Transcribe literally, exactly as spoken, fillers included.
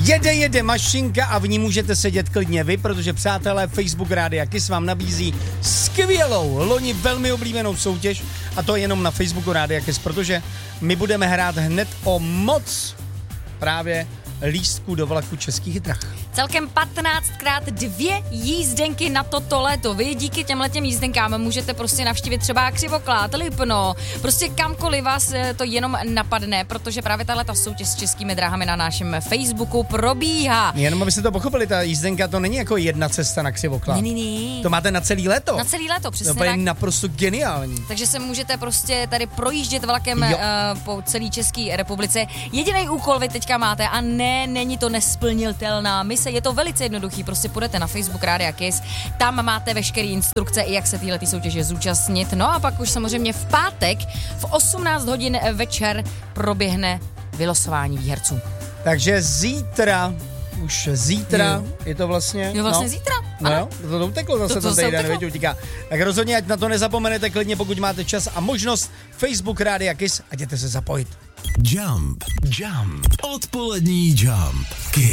Jede, jede mašinka a v ní můžete sedět klidně vy, protože přátelé Facebook Rádia Kiss vám nabízí skvělou, loni velmi oblíbenou soutěž a to jenom na Facebooku Rádia Kiss, protože my budeme hrát hned o moc právě lístků do vlaku Českých drah. Celkem patnáctkrát dvě jízdenky na toto léto. Vy díky těmhletěm jízdenkám můžete prostě navštívit třeba Křivoklát, Lipno, prostě kamkoliv vás to jenom napadne, protože právě tahleta soutěž s Českými dráhami na našem Facebooku probíhá. Jenom abyste to pochopili, ta jízdenka to není jako jedna cesta na Křivoklát. Ne, ne, ne. To máte na celý léto. Na celý léto, přesně to je tak. naprosto geniální. Takže se můžete prostě tady projíždět vlakem uh, po celé České republice. Jediný úkol vy teďka máte a ne, není to nesplnitelná mise, je to velice jednoduchý, prostě půjdete na Facebook Rádia Kiss, tam máte veškeré instrukce, jak se téhletý soutěže zúčastnit. No a pak už samozřejmě v pátek v osmnáct hodin večer proběhne vylosování výherců. Takže zítra, už zítra, jo. je to vlastně... Jo, vlastně no. zítra. No jo, to, to uteklo zase to, to ten týden, věď, utíká. Tak rozhodně, ať na to nezapomenete klidně, pokud máte čas a možnost, Facebook Rádia Kiss a jděte se zapojit. Jump, jump, odpolední jump. Kiss.